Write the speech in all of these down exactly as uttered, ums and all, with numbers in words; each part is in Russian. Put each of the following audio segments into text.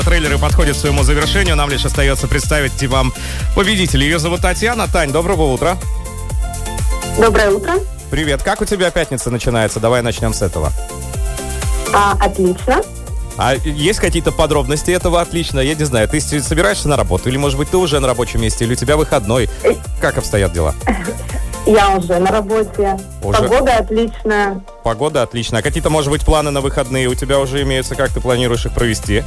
Трейлеры подходят к своему завершению. Нам лишь остается представить вам победителей. Ее зовут Татьяна. Тань, доброго утра. Доброе утро. Привет. Как у тебя пятница начинается? Давай начнем с этого. А, отлично. А есть какие-то подробности этого? Отлично. Я не знаю, ты собираешься на работу? Или, может быть, ты уже на рабочем месте? Или у тебя выходной? Как обстоят дела? Я уже на работе. Уже? Погода отличная. Погода отличная. А какие-то, может быть, планы на выходные у тебя уже имеются? Как ты планируешь их провести?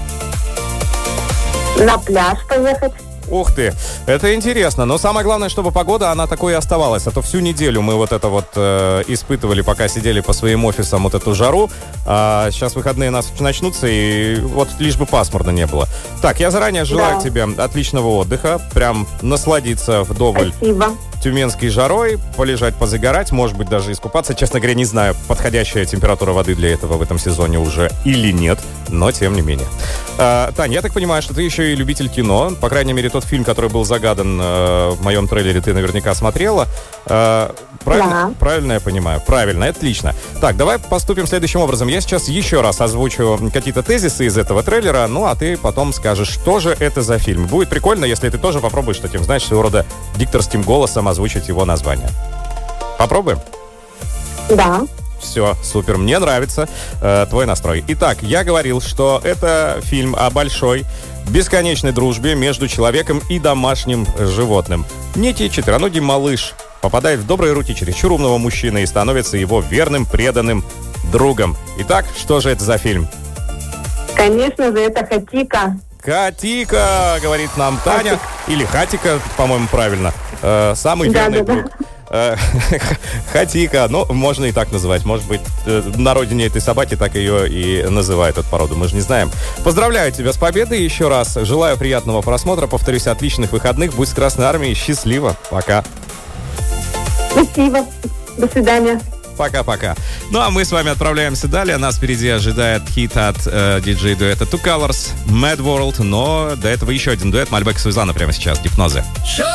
На пляж поехать. Ух ты, это интересно. Но самое главное, чтобы погода, она такой и оставалась. А то всю неделю мы вот это вот э, испытывали, пока сидели по своим офисам, вот эту жару. А сейчас выходные нас начнутся, и вот лишь бы пасмурно не было. Так, я заранее желаю Да. тебе отличного отдыха. Прям насладиться вдоволь Спасибо. тюменской жарой, полежать, позагорать, может быть, даже искупаться. Честно говоря, не знаю, подходящая температура воды для этого в этом сезоне уже или нет, но тем не менее. А, Тань, я так понимаю, что ты еще и любитель кино. По крайней мере, тот фильм, который был загадан э, в моем трейлере, ты наверняка смотрела. А, правильно? Да. Правильно я понимаю? Правильно, это отлично. Так, давай поступим следующим образом. Я сейчас еще раз озвучу какие-то тезисы из этого трейлера, ну, а ты потом скажешь, что же это за фильм. Будет прикольно, если ты тоже попробуешь таким, знаешь, своего рода дикторским голосом озвучить его название. Попробуем? Да. Все, супер, мне нравится э, твой настрой. Итак, я говорил, что это фильм о большой, бесконечной дружбе между человеком и домашним животным. Некий четвероногий малыш попадает в добрые руки чересчур умного мужчины и становится его верным, преданным другом. Итак, что же это за фильм? Конечно же, это Хатика. Хатика, говорит нам Таня. Хатик. Или Хатика, по-моему, правильно. Э, самый Да, верный да, да. друг. Э, Хатика, ну, можно и так называть. Может быть, э, на родине этой собаки так ее и называют, эту породу. Мы же не знаем. Поздравляю тебя с победой еще раз. Желаю приятного просмотра. Повторюсь, отличных выходных. Будь с Красной Армией. Счастливо. Пока. Спасибо. До свидания. Пока-пока. Ну, а мы с вами отправляемся далее. Нас впереди ожидает хит от э, диджей-дуэта Two Colors, Mad World. Но до этого еще один дуэт. Мальбек и Сузанна прямо сейчас. Гипнозы.